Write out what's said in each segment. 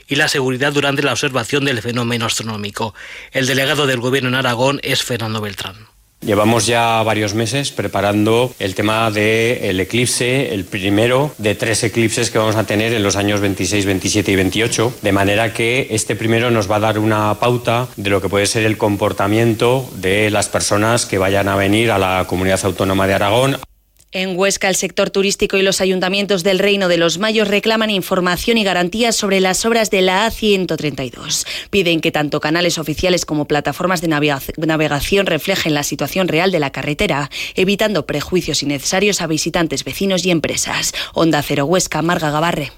y la seguridad durante la observación del fenómeno astronómico. El delegado del Gobierno en Aragón es Fernando Beltrán. Llevamos ya varios meses preparando el tema del eclipse, el primero de 3 eclipses que vamos a tener en los años 26, 27 y 28, de manera que este primero nos va a dar una pauta de lo que puede ser el comportamiento de las personas que vayan a venir a la Comunidad Autónoma de Aragón. En Huesca, el sector turístico y los ayuntamientos del Reino de los Mayos reclaman información y garantías sobre las obras de la A132. Piden que tanto canales oficiales como plataformas de navegación reflejen la situación real de la carretera, evitando prejuicios innecesarios a visitantes, vecinos y empresas. Onda Cero Huesca, Marga Gabarre.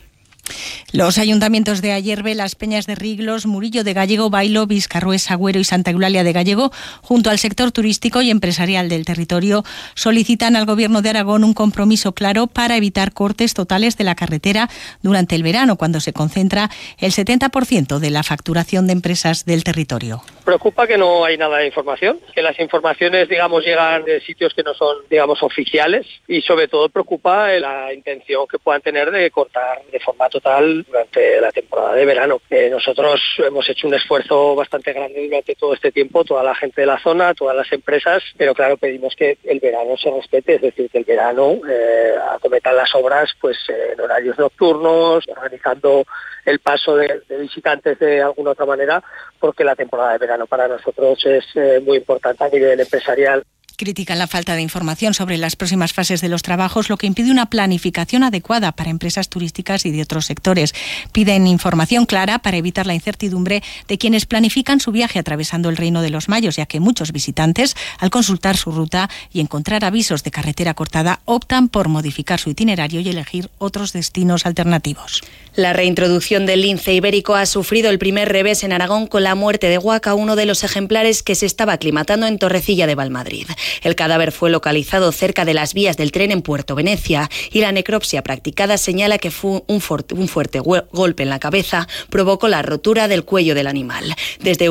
Los ayuntamientos de Ayerbe, Las Peñas de Riglos, Murillo de Gallego, Bailo, Viscarrués, Agüero y Santa Eulalia de Gallego, junto al sector turístico y empresarial del territorio, solicitan al Gobierno de Aragón un compromiso claro para evitar cortes totales de la carretera durante el verano, cuando se concentra el 70% de la facturación de empresas del territorio. Preocupa que no hay nada de información, que las informaciones, llegan de sitios que no son, oficiales, y sobre todo preocupa la intención que puedan tener de cortar de forma total durante la temporada de verano. Nosotros hemos hecho un esfuerzo bastante grande durante todo este tiempo, toda la gente de la zona, todas las empresas, pero claro, pedimos que el verano se respete, es decir, que el verano acometan las obras en horarios nocturnos, organizando el paso de visitantes de alguna otra manera, porque la temporada de verano para nosotros es muy importante a nivel empresarial. Critican la falta de información sobre las próximas fases de los trabajos, lo que impide una planificación adecuada para empresas turísticas y de otros sectores. Piden información clara para evitar la incertidumbre de quienes planifican su viaje atravesando el Reino de los Mayos, ya que muchos visitantes, al consultar su ruta y encontrar avisos de carretera cortada, optan por modificar su itinerario y elegir otros destinos alternativos. La reintroducción del lince ibérico ha sufrido el primer revés en Aragón con la muerte de Guaca, uno de los ejemplares que se estaba aclimatando en Torrecilla de Valmadrid. El cadáver fue localizado cerca de las vías del tren en Puerto Venecia y la necropsia practicada señala que fue un fuerte golpe en la cabeza provocó la rotura del cuello del animal. Desde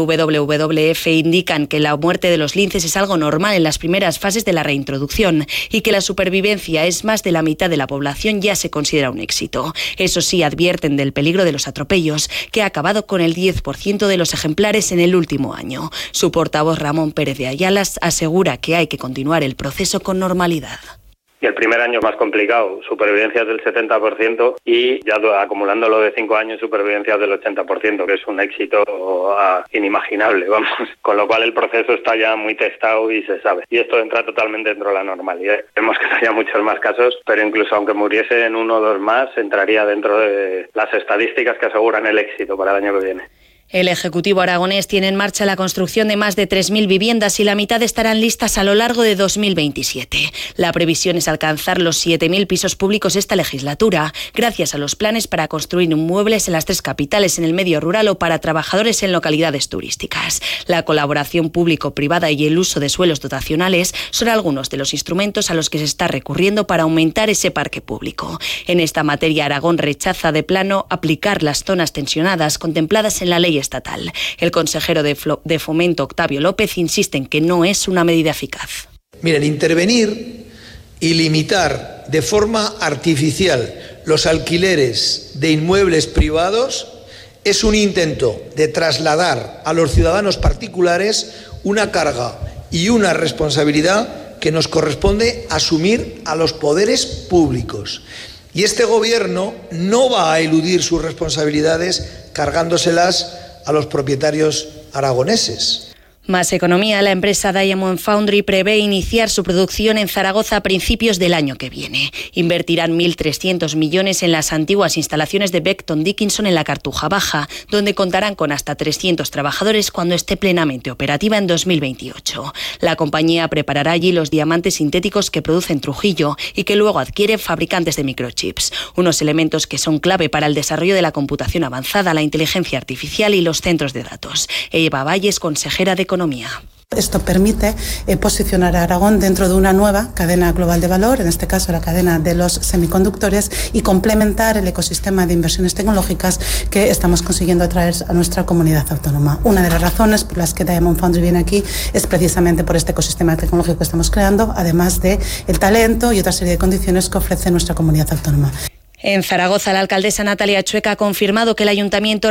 WWF indican que la muerte de los linces es algo normal en las primeras fases de la reintroducción y que la supervivencia es más de la mitad de la población ya se considera un éxito. Eso sí, advierten del peligro de los atropellos, que ha acabado con el 10% de los ejemplares en el último año. Su portavoz Ramón Pérez de Ayala asegura que hay que continuar el proceso con normalidad. Y el primer año más complicado, supervivencias del 70% y ya acumulándolo de 5 años, supervivencias del 80%, que es un éxito inimaginable, vamos. Con lo cual el proceso está ya muy testado y se sabe. Y esto entra totalmente dentro de la normalidad. Vemos que haya muchos más casos, pero incluso aunque muriesen 1 o 2 más, entraría dentro de las estadísticas que aseguran el éxito para el año que viene. El Ejecutivo aragonés tiene en marcha la construcción de más de 3.000 viviendas y la mitad estarán listas a lo largo de 2027. La previsión es alcanzar los 7.000 pisos públicos esta legislatura, gracias a los planes para construir inmuebles en las 3 capitales en el medio rural o para trabajadores en localidades turísticas. La colaboración público-privada y el uso de suelos dotacionales son algunos de los instrumentos a los que se está recurriendo para aumentar ese parque público. En esta materia, Aragón rechaza de plano aplicar las zonas tensionadas contempladas en la ley estatal. El consejero de Fomento, Octavio López, insiste en que no es una medida eficaz. Miren, intervenir y limitar de forma artificial los alquileres de inmuebles privados es un intento de trasladar a los ciudadanos particulares una carga y una responsabilidad que nos corresponde asumir a los poderes públicos. Y este gobierno no va a eludir sus responsabilidades cargándoselas a los propietarios aragoneses. Más economía. La empresa Diamond Foundry prevé iniciar su producción en Zaragoza a principios del año que viene. Invertirán 1.300 millones en las antiguas instalaciones de Becton Dickinson en la Cartuja Baja, donde contarán con hasta 300 trabajadores cuando esté plenamente operativa en 2028. La compañía preparará allí los diamantes sintéticos que produce en Trujillo y que luego adquiere fabricantes de microchips, unos elementos que son clave para el desarrollo de la computación avanzada, la inteligencia artificial y los centros de datos. Eva Valles, consejera de Economía. Esto permite posicionar a Aragón dentro de una nueva cadena global de valor, en este caso la cadena de los semiconductores, y complementar el ecosistema de inversiones tecnológicas que estamos consiguiendo atraer a nuestra comunidad autónoma. Una de las razones por las que Diamond Foundry viene aquí es precisamente por este ecosistema tecnológico que estamos creando, además de el talento y otra serie de condiciones que ofrece nuestra comunidad autónoma. En Zaragoza, la alcaldesa Natalia Chueca ha confirmado que el ayuntamiento